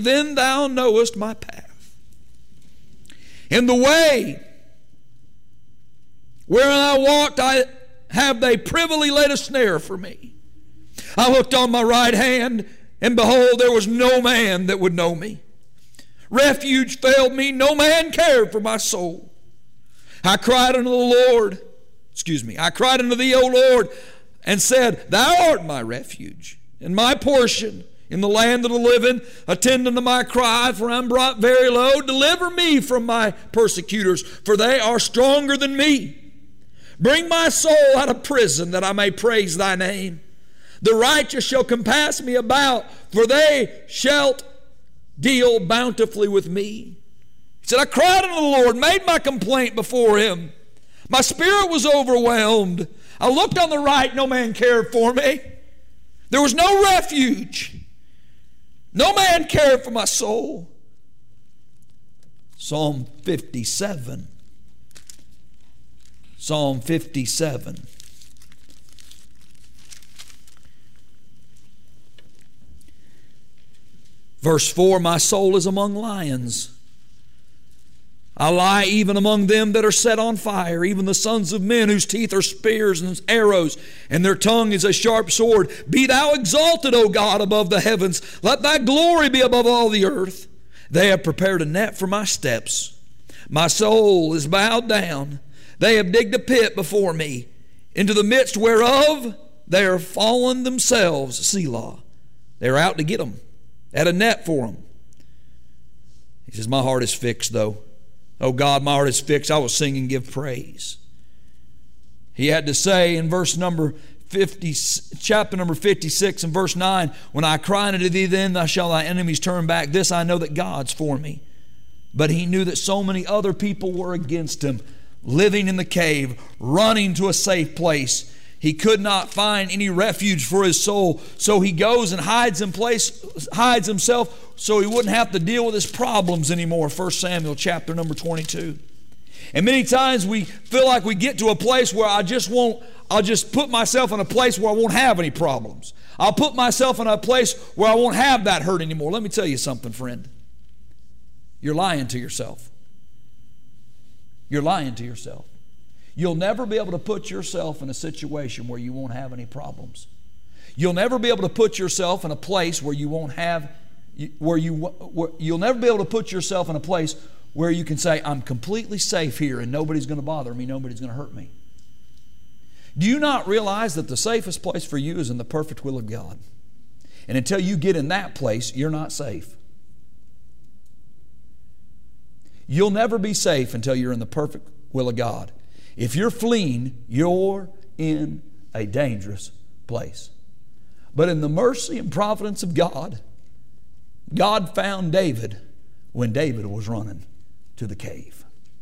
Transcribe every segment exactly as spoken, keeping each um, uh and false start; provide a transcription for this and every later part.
then thou knowest my path. In the way wherein I walked, I have they privily laid a snare for me. I looked on my right hand, and behold, there was no man that would know me. Refuge failed me, no man cared for my soul. I cried unto the Lord, excuse me, I cried unto thee, O Lord, and said, Thou art my refuge, and my portion in the land of the living. Attend unto my cry, for I am brought very low. Deliver me from my persecutors, for they are stronger than me. Bring my soul out of prison, that I may praise thy name. The righteous shall compass me about, for they shall deal bountifully with me. He said, I cried unto the Lord, made my complaint before him. My spirit was overwhelmed. I looked on the right, no man cared for me. There was no refuge. No man cared for my soul. Psalm fifty-seven. Psalm fifty-seven. Verse four, my soul is among lions. I lie even among them that are set on fire, even the sons of men whose teeth are spears and arrows, and their tongue is a sharp sword. Be thou exalted, O God, above the heavens. Let thy glory be above all the earth. They have prepared a net for my steps. My soul is bowed down. They have digged a pit before me, into the midst whereof they are fallen themselves. Selah. They're out to get them. Had a net for them. He says, my heart is fixed, though. Oh God, my heart is fixed. I will sing and give praise. He had to say in verse number fifty, chapter number fifty-six and verse nine, when I cry unto thee, then thou shalt thy enemies turn back. This I know that God's for me. But he knew that so many other people were against him, living in the cave, running to a safe place. He could not find any refuge for his soul, so he goes and hides in place, hides himself, so he wouldn't have to deal with his problems anymore. First Samuel chapter number twenty-two. And many times we feel like we get to a place where I just won't, I'll just put myself in a place where I won't have any problems. I'll put myself in a place where I won't have that hurt anymore. Let me tell you something, friend. You're lying to yourself. You're lying to yourself. You'll never be able to put yourself in a situation where you won't have any problems. You'll never be able to put yourself in a place where you won't have, where you, where, you'll never be able to put yourself in a place where you can say, I'm completely safe here and nobody's going to bother me, nobody's going to hurt me. Do you not realize that the safest place for you is in the perfect will of God? And until you get in that place, you're not safe. You'll never be safe until you're in the perfect will of God. If you're fleeing, you're in a dangerous place. But in the mercy and providence of God, God found David when David was running to the cave.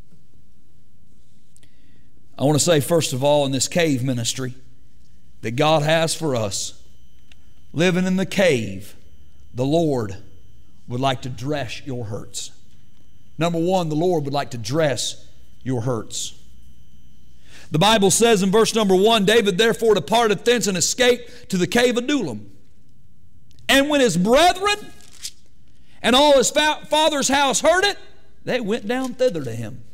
I want to say, first of all, in this cave ministry that God has for us, living in the cave, the Lord would like to dress your hurts. Number one, the Lord would like to dress your hurts. The Bible says in verse number one, David therefore departed thence and escaped to the cave of Adullam. And when his brethren and all his father's house heard it, they went down thither to him.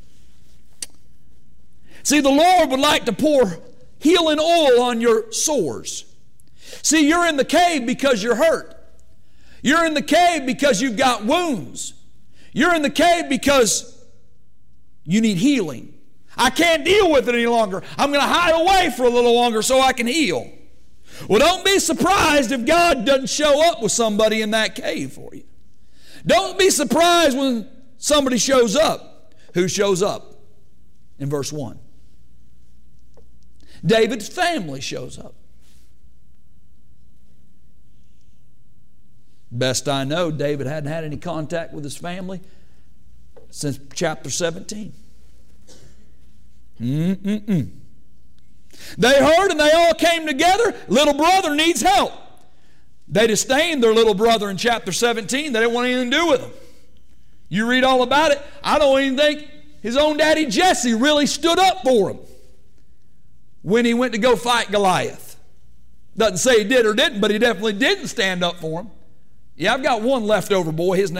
See, the Lord would like to pour healing oil on your sores. See, you're in the cave because you're hurt. You're in the cave because you've got wounds. You're in the cave because you need healing. I can't deal with it any longer. I'm going to hide away for a little longer so I can heal. Well, don't be surprised if God doesn't show up with somebody in that cave for you. Don't be surprised when somebody shows up. Who shows up? In verse one. David's family shows up. Best I know, David hadn't had any contact with his family since chapter seventeen. Mm-mm-mm. They heard and they all came together. Little brother needs help. They disdained their little brother in chapter seventeen. They didn't want anything to do with him. You read all about it. I don't even think his own daddy Jesse really stood up for him when he went to go fight Goliath. Doesn't say he did or didn't, but he definitely didn't stand up for him. Yeah, I've got one leftover boy. His name